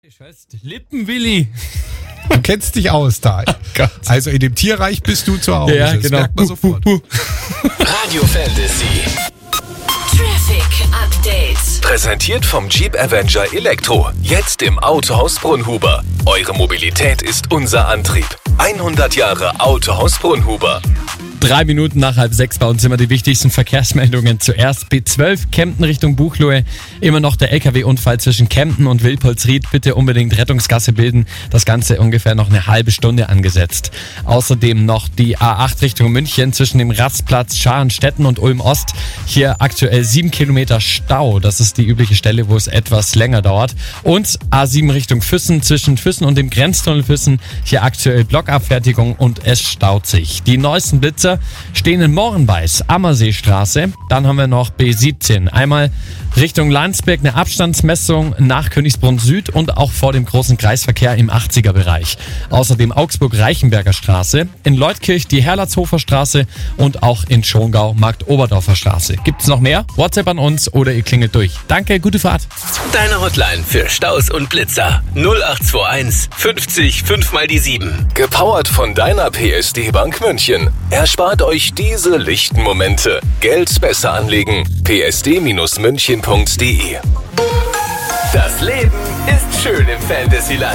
Lippenwilli. Du kennst dich aus da. Oh Gott. Also in dem Tierreich bist du zu Hause. Ja, Das genau. merkt man sofort. Radio Fantasy. Traffic Update. Präsentiert vom Jeep Avenger Elektro. Jetzt im Autohaus Brunhuber. Eure Mobilität ist unser Antrieb. 100 Jahre Autohaus Brunhuber. 3 Minuten nach 5:30 bei uns immer die wichtigsten Verkehrsmeldungen. Zuerst B12 Kempten Richtung Buchloe. Immer noch der LKW-Unfall zwischen Kempten und Wilpolsried. Bitte unbedingt Rettungsgasse bilden. Das Ganze ungefähr noch eine halbe Stunde angesetzt. Außerdem noch die A8 Richtung München zwischen dem Rastplatz Scharenstetten und Ulm-Ost. Hier aktuell 7 Kilometer Stau. Das ist die übliche Stelle, wo es etwas länger dauert. Und A7 Richtung Füssen zwischen Füssen und dem Grenztunnel Füssen. Hier aktuell Blockabfertigung und es staut sich. Die neuesten Blitzer stehen in Morenbeis, Ammerseestraße. Dann haben wir noch B17. Einmal Richtung Landsberg eine Abstandsmessung nach Königsbrunn Süd und auch vor dem großen Kreisverkehr im 80er-Bereich. Außerdem Augsburg-Reichenberger Straße, in Leutkirch die Herlatzhofer Straße und auch in Schongau Markt-Oberdorfer Straße. Gibt's noch mehr? WhatsApp an uns oder ihr klingelt durch. Danke, gute Fahrt. Deine Hotline für Staus und Blitzer. 0821 50 5 mal die 7. Gepowert von deiner PSD-Bank München. Erspart euch diese lichten Momente. Geld besser anlegen. psd-münchen.de. Das Leben ist schön im Fantasyland.